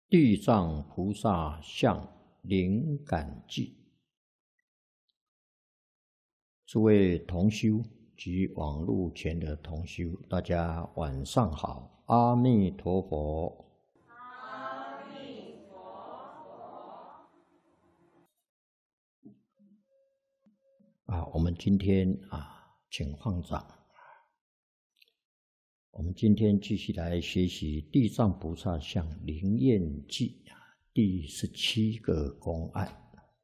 地藏菩萨像灵感记。诸位同修及网络前的同修，大家晚上好，阿弥陀佛。 阿弥陀佛。 我们今天请放掌。我们今天继续来学习《地藏菩萨像灵验记》第17个公案。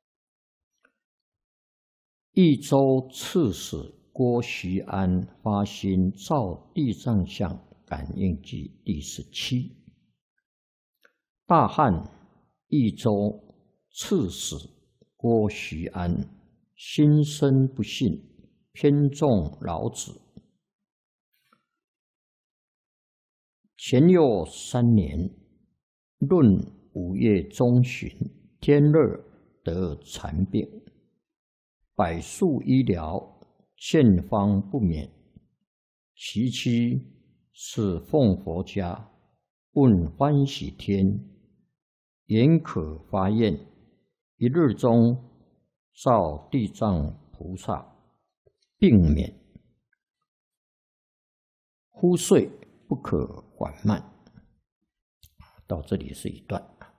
益州刺史郭徐安发心造地藏像感应记第17。大汉益州刺史郭徐安心生不信，偏重老子。前又3年，闰5月中旬，天热得残病，百术医疗，见方不免。其妻是奉佛家，问欢喜天，言可发愿，一日中造地藏菩萨，病免。忽遂不可缓慢。到这里是一段。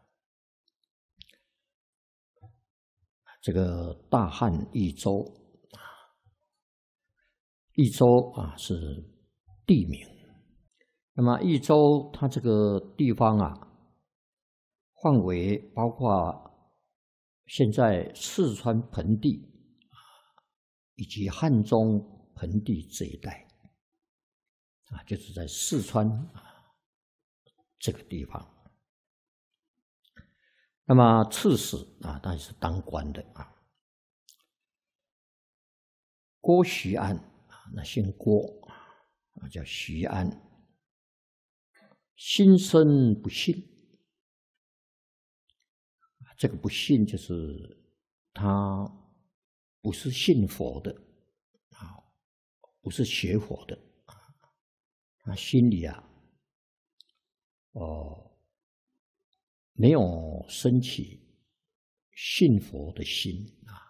这个大汉益州，益州是地名。那么益州它这个地方范围包括现在四川盆地以及汉中盆地这一带。就是在四川这个地方。那么刺史当然是当官的郭徐安那姓郭叫徐安，心生不信。这个不信就是他不是信佛的不是学佛的。他心里没有升起信佛的心